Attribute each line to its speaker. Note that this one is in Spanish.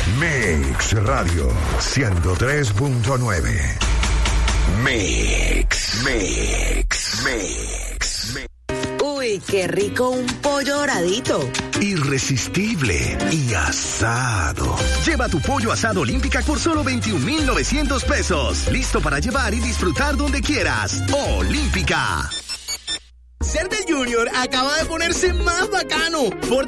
Speaker 1: Mix Radio 103.9. Mix.
Speaker 2: Uy, qué rico un pollo doradito.
Speaker 3: Irresistible y asado. Lleva tu pollo asado Olímpica por solo 21,900 pesos. Listo para llevar y disfrutar donde quieras. Olímpica.
Speaker 4: Ser del Junior acaba de ponerse más bacano. Ford